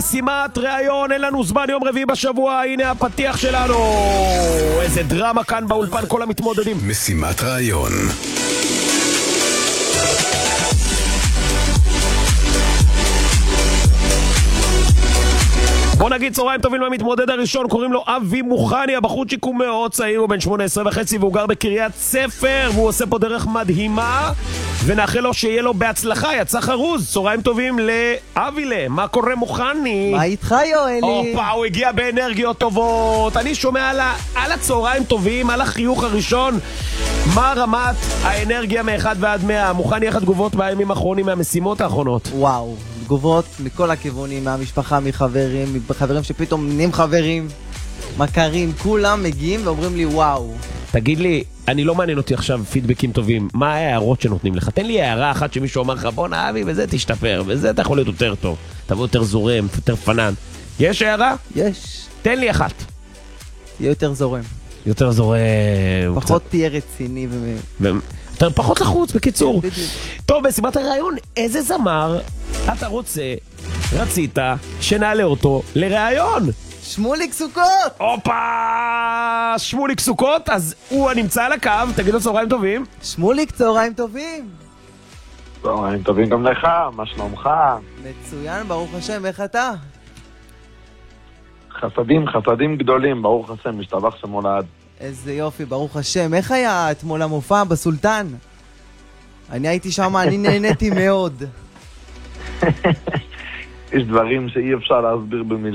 משימת ראיון, אין לנו זמן, יום רביעי בשבוע, הנה הפתיח שלנו. איזה דרמה כאן באולפן, כל המתמודדים. משימת ראיון. בוא נגיד צהריים טובים למתמודד הראשון, קוראים לו אבי מוכני, הבחור שיקום מאוד צעיר, הוא בן 18 וחצי והוא גר בקריית ספר, והוא עושה פה דרך מדהימה, ונאחל לו שיהיה לו בהצלחה. יצא חרוז. צהריים טובים לאבילה, מה קורה מוכני? מה איתך יואלי? אופה, הוא הגיע באנרגיות טובות. אני שומע על הצהריים טובים, על החיוך הראשון. מה רמת האנרגיה מ-1 ועד 100? מוכני, איך התגובות בימים האחרונים מהמשימות האחרונות? וואו, תגובות מכל הכיוונים, מהמשפחה, מחברים שפתאום נהיים חברים, מכרים, כולם מגיעים ואומרים לי וואו. תגיד לי, אני לא מעניין אותי עכשיו פידבקים טובים, מה ההערות שנותנים לך? תן לי הערה אחת שמישהו אומר לך, בוא נאבי, בזה תשתפר, בזה אתה יכול להיות יותר טוב, תבוא יותר זורם, יותר פנן. יש הערה? יש. תן לי אחת. תהיה יותר זורם. יותר זורם. פחות תהיה רציני יותר פחות לחוץ, בקיצור. בדיוק. טוב, בסיבת הראיון, איזה זמר אתה רצית שנעלה אותו לראיון? שמוליק סוכות! הופה! שמוליק סוכות, אז הוא נמצא על הקו, תגיד לו צהריים טובים. שמוליק, צהריים טובים! צהריים טובים גם לך, מה שלומך? מצוין, ברוך השם, איך אתה? חסדים גדולים, ברוך השם, משתבח שמולד. איזה יופי, ברוך השם. איך היה אתמול המופע בסולטן? אני הייתי שם, אני נהניתי מאוד. יש דברים שאי אפשר להסביר במילים.